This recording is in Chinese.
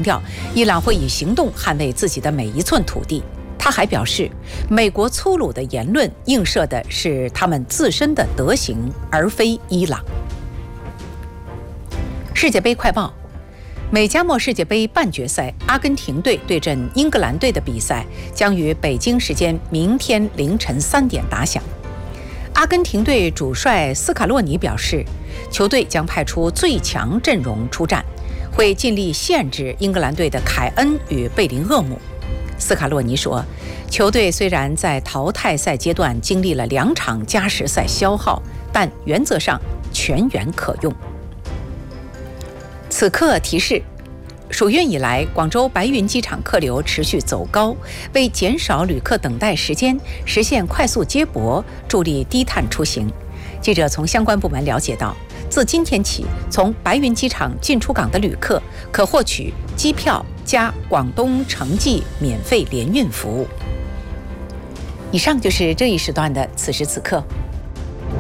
调，伊朗会以行动捍卫自己的每一寸土地。他还表示，美国粗鲁的言论映射的是他们自身的德行，而非伊朗。世界杯快报：美加墨世界杯半决赛，阿根廷队对阵英格兰队的比赛将于北京时间明天凌晨3点打响。阿根廷队主帅斯卡洛尼表示，球队将派出最强阵容出战，会尽力限制英格兰队的凯恩与贝林厄姆。斯卡洛尼说，球队虽然在淘汰赛阶段经历了2场加时赛消耗，但原则上全员可用。此刻提示：暑运以来，广州白云机场客流持续走高，为减少旅客等待时间，实现快速接驳，助力低碳出行。记者从相关部门了解到，自今天起，从白云机场进出港的旅客可获取机票加广东城际免费联运服务。以上就是这一时段的此时此刻。